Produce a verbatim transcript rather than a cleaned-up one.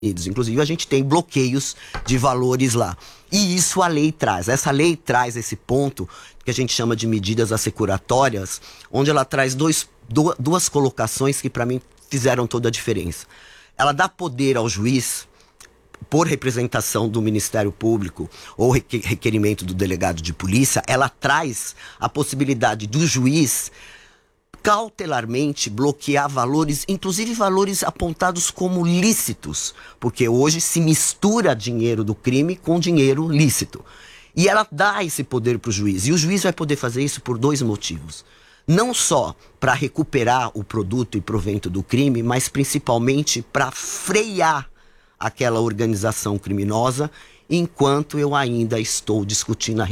Unidos. Inclusive, a gente tem bloqueios de valores lá. E isso a lei traz. Essa lei traz esse ponto que a gente chama de medidas assecuratórias, onde ela traz dois, duas colocações que, para mim, fizeram toda a diferença. Ela dá poder ao juiz, por representação do Ministério Público ou requerimento do delegado de polícia, ela traz a possibilidade do juiz cautelarmente bloquear valores, inclusive valores apontados como lícitos, porque hoje se mistura dinheiro do crime com dinheiro lícito. E ela dá esse poder para o juiz, e o juiz vai poder fazer isso por dois motivos. Não só para recuperar o produto e provento do crime, mas principalmente para frear aquela organização criminosa, enquanto eu ainda estou discutindo a